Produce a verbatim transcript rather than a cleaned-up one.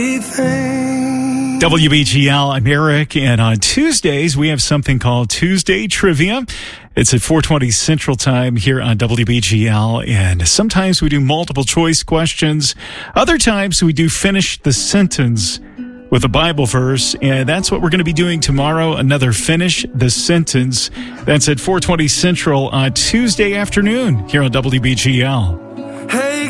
W B G L, I'm Eric, and on Tuesdays, we have something called Tuesday Trivia. It's at four twenty Central Time here on W B G L, and sometimes we do multiple choice questions. Other times we do finish the sentence with a Bible verse, and that's what we're going to be doing tomorrow, another Finish the Sentence. That's at four twenty Central on Tuesday afternoon here on W B G L.